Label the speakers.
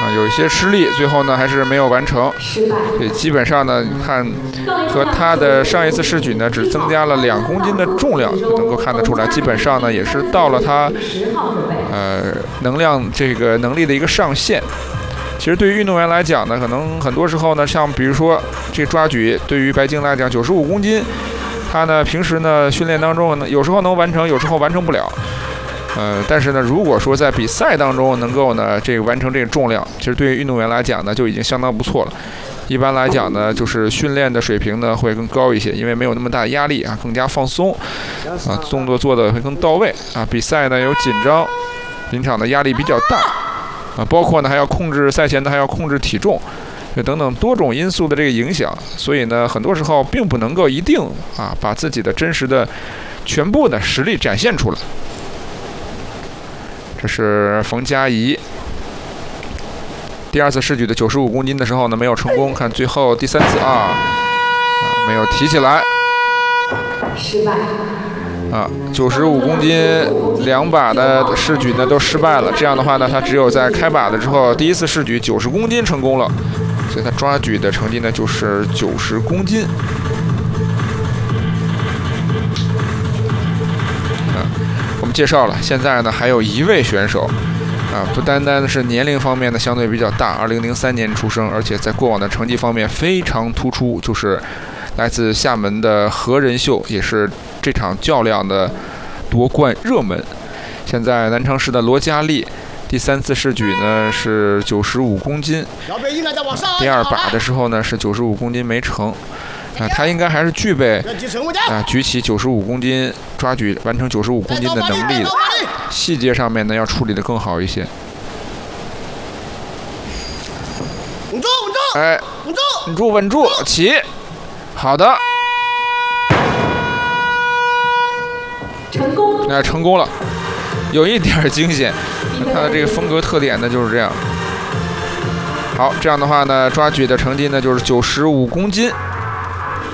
Speaker 1: 有一些失利，最后呢还是没有完成。对，基本上呢，你看和他的上一次试举呢，只增加了2公斤的重量，就能够看得出来，基本上呢也是到了他能力的一个上限。其实对于运动员来讲呢，可能很多时候呢，像比如说这抓举，对于白鲸来讲，95公斤，他呢平时呢训练当中呢，有时候能完成，有时候完成不了。但是呢，如果说在比赛当中能够呢完成这个重量，其实对于运动员来讲呢就已经相当不错了。一般来讲呢，就是训练的水平呢会更高一些，因为没有那么大的压力啊，更加放松啊，动作做的会更到位啊。比赛呢有紧张，临场的压力比较大啊，包括呢还要控制赛前呢还要控制体重，等等多种因素的这个影响，所以呢很多时候并不能够一定啊把自己的真实的全部的实力展现出来。这是冯佳怡第2次试举的95公斤的时候呢没有成功，看最后第3次没有提起来，
Speaker 2: 失败。
Speaker 1: 95公斤2把的试举呢都失败了，这样的话呢他只有在开把的之后第1次试举90公斤成功了，所以他抓举的成绩呢就是90公斤。我们介绍了，现在呢还有1位选手不单单是年龄方面呢相对比较大，2003年出生，而且在过往的成绩方面非常突出，就是来自厦门的何仁秀，也是这场较量的夺冠热门。现在南昌市的罗佳丽第3次试举呢是95公斤，第2把的时候呢是95公斤没成。他应该还是具备举起95公斤抓举完成95公斤的能力的，细节上面呢要处理得更好一些。稳住，起，好的，成功了，有一点惊险，他的这个风格特点呢就是这样。好，这样的话呢，抓举的成绩呢就是95公斤。